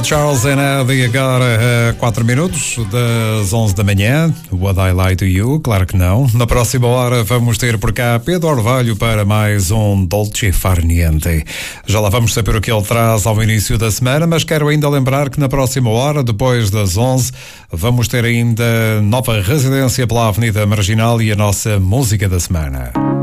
Charles and Eddie agora a 4 minutos das 11 da manhã. Would I Lie to You? Claro que não. Na próxima hora vamos ter por cá Pedro Orvalho para mais um Dolce Far Niente. Já lá vamos saber o que ele traz ao início da semana, mas quero ainda lembrar que na próxima hora, depois das 11, vamos ter ainda nova residência pela Avenida Marginal e a nossa música da semana.